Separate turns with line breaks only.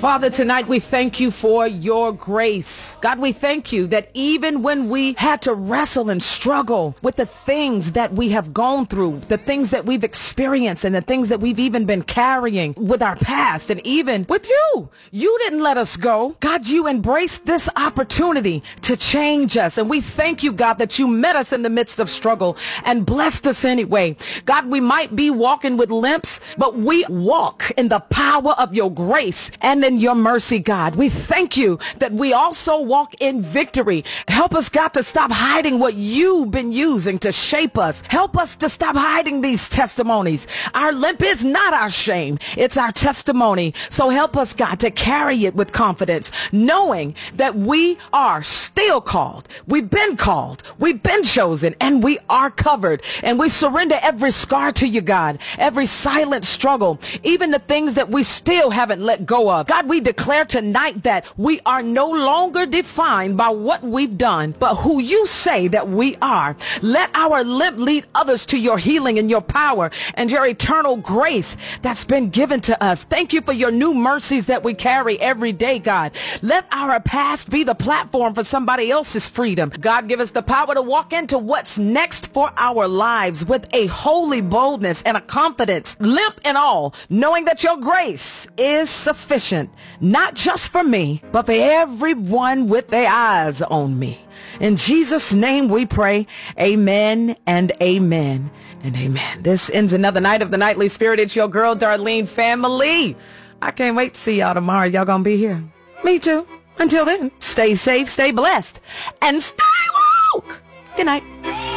Father, tonight we thank you for your grace. God, we thank you that even when we had to wrestle and struggle with the things that we have gone through, the things that we've experienced and the things that we've even been carrying with our past and even with you, you didn't let us go. God, you embraced this opportunity to change us. And we thank you, God, that you met us in the midst of struggle and blessed us anyway. God, we might be walking with limps, but we walk in the power of your grace and in your mercy, God. We thank you that we also walk in victory. Help us, God, to stop hiding what you've been using to shape us. Help us to stop hiding these testimonies. Our limp is not our shame. It's our testimony. So help us, God, to carry it with confidence, knowing that we are still called. We've been chosen, and we are covered. And we surrender every scar to you, God, every silent struggle, even the things that we still haven't let go of. God, we declare tonight that we are no longer defined by what we've done, but who you say that we are. Let our limp lead others to your healing and your power and your eternal grace that's been given to us. Thank you for your new mercies that we carry every day, God. Let our past be the platform for somebody else's freedom. God, give us the power to walk into what's next for our lives with a holy boldness and a confidence, limp and all, knowing that your grace is sufficient, not just for me, but for everyone with their eyes on me. In Jesus' name we pray. Amen and amen and amen. This ends another night of the Nightly Spirit. It's your girl, Darlene family. I can't wait to see y'all tomorrow. Y'all gonna be here? Me too. Until then, stay safe, stay blessed, and stay woke. Good night.